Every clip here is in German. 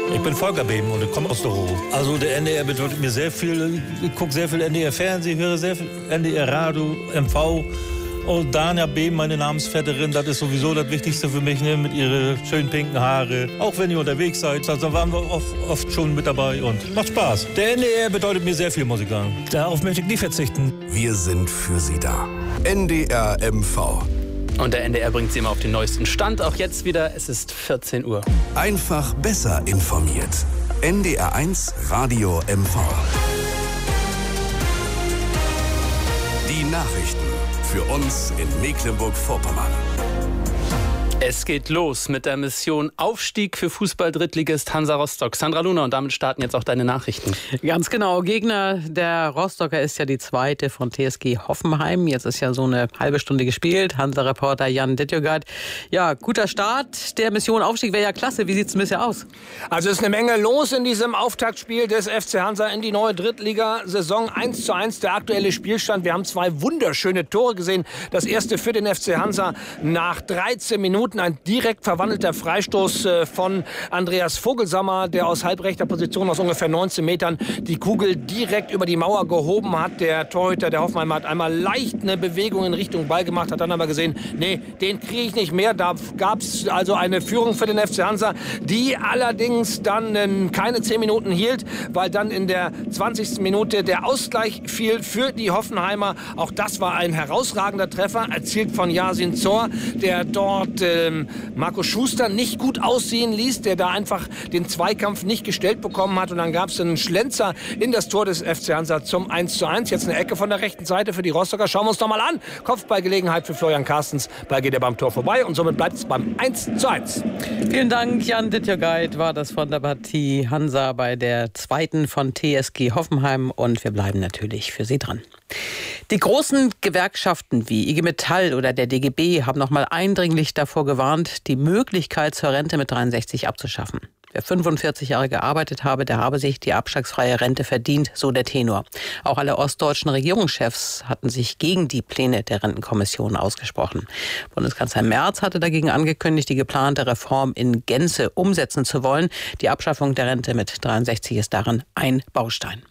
Ich bin Volker Beben und ich komme aus der Ruhr. Also der NDR bedeutet mir sehr viel. Ich gucke sehr viel NDR-Fernsehen, höre sehr viel NDR-Radio, MV. Und Dania Beben, meine Namensvetterin, das ist sowieso das Wichtigste für mich, ne? Mit ihren schönen pinken Haare. Auch wenn ihr unterwegs seid, da waren wir oft schon mit dabei und macht Spaß. Der NDR bedeutet mir sehr viel, muss ich sagen. Darauf möchte ich nie verzichten. Wir sind für Sie da. NDR MV. Und der NDR bringt Sie immer auf den neuesten Stand. Auch jetzt wieder, es ist 14 Uhr. Einfach besser informiert. NDR 1 Radio MV. Die Nachrichten für uns in Mecklenburg-Vorpommern. Es geht los mit der Mission Aufstieg für Fußball-Drittligist Hansa Rostock. Sandra Luna, und damit starten jetzt auch deine Nachrichten. Ganz genau. Gegner der Rostocker ist ja die zweite von TSG Hoffenheim. Jetzt ist ja so eine halbe Stunde gespielt. Hansa-Reporter Jan Dittjögard. Ja, guter Start der Mission Aufstieg wäre ja klasse. Wie sieht es bisher aus? Also es ist eine Menge los in diesem Auftaktspiel des FC Hansa in die neue Drittligasaison. 1:1 der aktuelle Spielstand. Wir haben zwei wunderschöne Tore gesehen. Das erste für den FC Hansa nach 13 Minuten. Ein direkt verwandelter Freistoß von Andreas Vogelsammer, der aus halbrechter Position aus ungefähr 19 Metern die Kugel direkt über die Mauer gehoben hat. Der Torhüter der Hoffenheimer hat einmal leicht eine Bewegung in Richtung Ball gemacht, hat dann aber gesehen, nee, den kriege ich nicht mehr. Da gab es also eine Führung für den FC Hansa, die allerdings dann keine 10 Minuten hielt, weil dann in der 20. Minute der Ausgleich fiel für die Hoffenheimer. Auch das war ein herausragender Treffer, erzielt von Yasin Zor, der dort Marco Schuster nicht gut aussehen ließ, der da einfach den Zweikampf nicht gestellt bekommen hat. Und dann gab es einen Schlenzer in das Tor des FC Hansa zum 1:1. Jetzt eine Ecke von der rechten Seite für die Rostocker. Schauen wir uns doch mal an. Kopfballgelegenheit für Florian Carstens. Ball geht er beim Tor vorbei und somit bleibt es beim 1:1. Vielen Dank, Jan Dittjögard war das von der Partie Hansa bei der zweiten von TSG Hoffenheim. Und wir bleiben natürlich für Sie dran. Die großen Gewerkschaften wie IG Metall oder der DGB haben noch mal eindringlich davor gewarnt, die Möglichkeit zur Rente mit 63 abzuschaffen. Wer 45 Jahre gearbeitet habe, der habe sich die abschlagsfreie Rente verdient, so der Tenor. Auch alle ostdeutschen Regierungschefs hatten sich gegen die Pläne der Rentenkommission ausgesprochen. Bundeskanzler Merz hatte dagegen angekündigt, die geplante Reform in Gänze umsetzen zu wollen. Die Abschaffung der Rente mit 63 ist darin ein Baustein.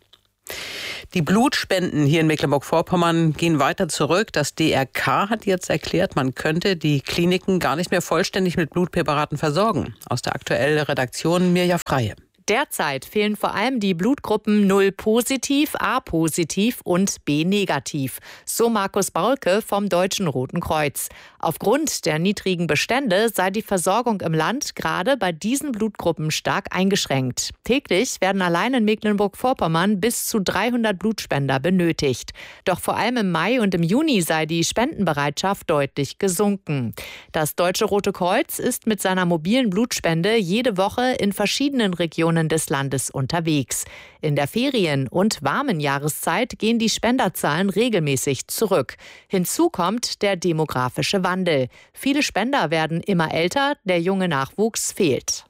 Die Blutspenden hier in Mecklenburg-Vorpommern gehen weiter zurück. Das DRK hat jetzt erklärt, man könnte die Kliniken gar nicht mehr vollständig mit Blutpräparaten versorgen. Aus der aktuellen Redaktion Mirja Freie. Derzeit fehlen vor allem die Blutgruppen 0 positiv, A positiv und B negativ. So Markus Baulke vom Deutschen Roten Kreuz. Aufgrund der niedrigen Bestände sei die Versorgung im Land gerade bei diesen Blutgruppen stark eingeschränkt. Täglich werden allein in Mecklenburg-Vorpommern bis zu 300 Blutspender benötigt. Doch vor allem im Mai und im Juni sei die Spendenbereitschaft deutlich gesunken. Das Deutsche Rote Kreuz ist mit seiner mobilen Blutspende jede Woche in verschiedenen Regionen des Landes unterwegs. In der Ferien- und warmen Jahreszeit gehen die Spenderzahlen regelmäßig zurück. Hinzu kommt der demografische Wandel. Viele Spender werden immer älter, der junge Nachwuchs fehlt.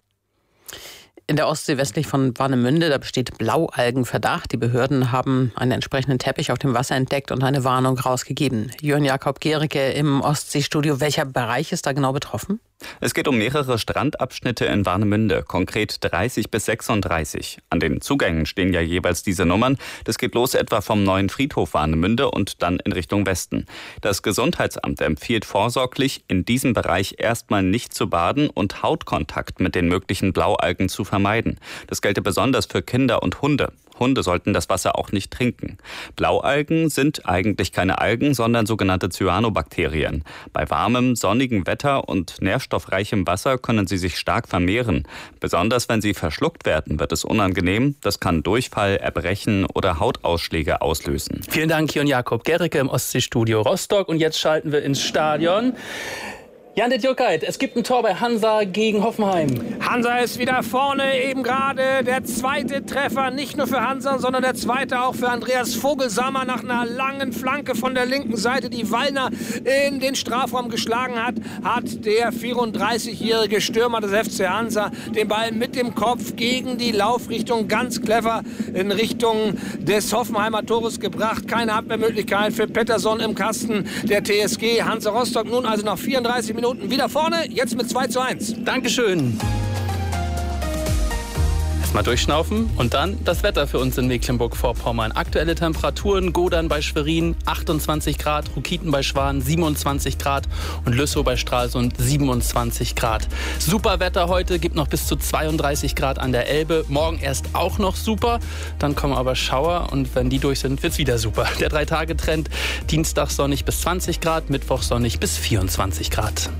In der Ostsee westlich von Warnemünde, da besteht Blaualgenverdacht. Die Behörden haben einen entsprechenden Teppich auf dem Wasser entdeckt und eine Warnung rausgegeben. Jörn Jakob Gericke im Ostseestudio. Welcher Bereich ist da genau betroffen? Es geht um mehrere Strandabschnitte in Warnemünde, konkret 30 bis 36. An den Zugängen stehen ja jeweils diese Nummern. Das geht los etwa vom neuen Friedhof Warnemünde und dann in Richtung Westen. Das Gesundheitsamt empfiehlt vorsorglich, in diesem Bereich erstmal nicht zu baden und Hautkontakt mit den möglichen Blaualgen zu vermeiden. Das gelte besonders für Kinder und Hunde. Hunde sollten das Wasser auch nicht trinken. Blaualgen sind eigentlich keine Algen, sondern sogenannte Cyanobakterien. Bei warmem, sonnigem Wetter und nährstoffreichem Wasser können sie sich stark vermehren. Besonders wenn sie verschluckt werden, wird es unangenehm. Das kann Durchfall, Erbrechen oder Hautausschläge auslösen. Vielen Dank, Jörn Jakob Gericke im Ostseestudio Rostock. Und jetzt schalten wir ins Stadion. Jan Dittjögard, es gibt ein Tor bei Hansa gegen Hoffenheim. Hansa ist wieder vorne, eben gerade der zweite Treffer, nicht nur für Hansa, sondern der zweite auch für Andreas Vogelsammer nach einer langen Flanke von der linken Seite, die Wallner in den Strafraum geschlagen hat, hat der 34-jährige Stürmer des FC Hansa den Ball mit dem Kopf gegen die Laufrichtung ganz clever in Richtung des Hoffenheimer Tores gebracht. Keine Abwehrmöglichkeit für Pettersson im Kasten der TSG. Hansa Rostock nun also nach 34 Minuten wieder vorne, jetzt mit 2:1. Dankeschön. Erstmal durchschnaufen und dann das Wetter für uns in Mecklenburg-Vorpommern. Aktuelle Temperaturen: Godern bei Schwerin 28 Grad, Rukiten bei Schwan 27 Grad und Lüssow bei Stralsund 27 Grad. Super Wetter heute, gibt noch bis zu 32 Grad an der Elbe. Morgen erst auch noch super, dann kommen aber Schauer und wenn die durch sind, wird's wieder super. Der 3-Tage-Trend: Dienstag sonnig bis 20 Grad, Mittwoch sonnig bis 24 Grad.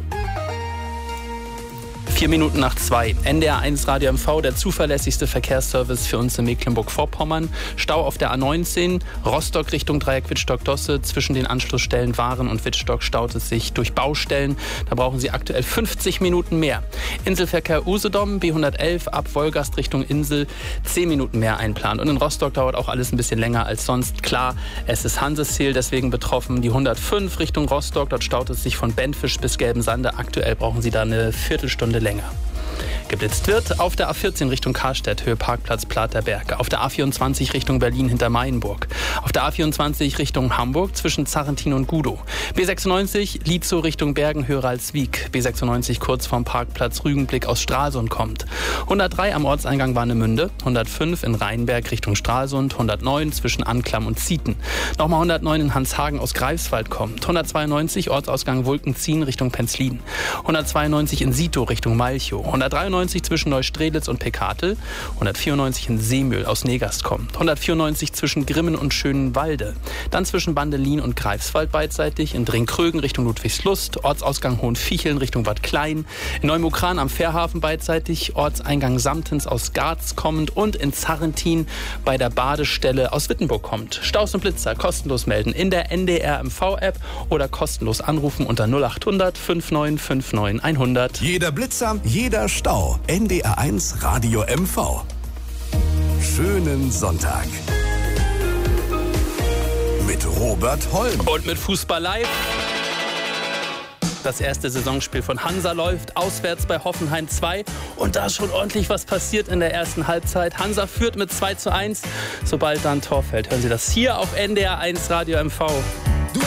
4 Minuten nach 2. NDR 1 Radio MV, der zuverlässigste Verkehrsservice für uns in Mecklenburg-Vorpommern. Stau auf der A19, Rostock Richtung Dreieck Wittstock-Dosse. Zwischen den Anschlussstellen Waren und Wittstock staut es sich durch Baustellen. Da brauchen Sie aktuell 50 Minuten mehr. Inselverkehr Usedom, B111 ab Wolgast Richtung Insel, 10 Minuten mehr einplanen. Und in Rostock dauert auch alles ein bisschen länger als sonst. Klar, es ist Hansesziel deswegen betroffen. Die 105 Richtung Rostock, dort staut es sich von Benfisch bis Gelbensande. Aktuell brauchen Sie da eine Viertelstunde länger. Geblitzt wird auf der A14 Richtung Karstedt, Höhe Parkplatz Platerberg. Auf der A24 Richtung Berlin hinter Maienburg. Auf der A24 Richtung Hamburg zwischen Zarrentin und Gudow. B96 Lietzow Richtung Bergen, Höhe Ralswiek. B96 kurz vorm Parkplatz Rügenblick aus Stralsund kommt. 103 am Ortseingang Warnemünde. 105 in Rheinberg Richtung Stralsund. 109 zwischen Anklam und Zieten. Nochmal 109 in Hanshagen aus Greifswald kommt. 192 Ortsausgang Wulkenzien Richtung Penzlin. 192 in Sito Richtung Malchow. 193 zwischen Neustrelitz und Pekatel, 194 in Seemühl aus Negast kommt, 194 zwischen Grimmen und Schönenwalde, dann zwischen Bandelin und Greifswald beidseitig, in Dringkrögen Richtung Ludwigslust, Ortsausgang Hohenviecheln Richtung Bad Klein, in Neumukran am Fährhafen beidseitig, Ortseingang Samtens aus Garz kommend und in Zarrentin bei der Badestelle aus Wittenburg kommt. Staus und Blitzer kostenlos melden in der NDR MV-App oder kostenlos anrufen unter 0800 5959 100. Jeder Blitzer, jeder Stau. NDR 1 Radio MV. Schönen Sonntag. Mit Robert Holm. Und mit Fußball live. Das erste Saisonspiel von Hansa läuft, auswärts bei Hoffenheim 2. Und da ist schon ordentlich was passiert in der ersten Halbzeit. Hansa führt mit 2:1. Sobald dann ein Tor fällt, hören Sie das hier auf NDR 1 Radio MV.